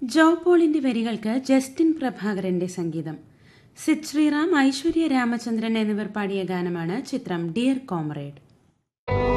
ജോ പോളിന്റെ വരികൾക്ക് ജസ്റ്റിൻ പ്രഭാകരന്റെ സംഗീതം. സിദ് ശ്രീറാം, ഐശ്വര്യ രാമചന്ദ്രൻ എന്നിവർ പാടിയ ഗാനമാണ് ചിത്രം ഡിയർ കോമ്രേഡ്.